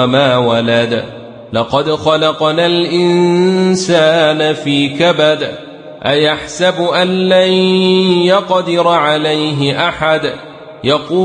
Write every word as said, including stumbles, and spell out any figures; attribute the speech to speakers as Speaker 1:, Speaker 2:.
Speaker 1: ما ولد لقد خلقنا الإنسان في كبد أيحسب أن لن يقدر عليه أحد يقول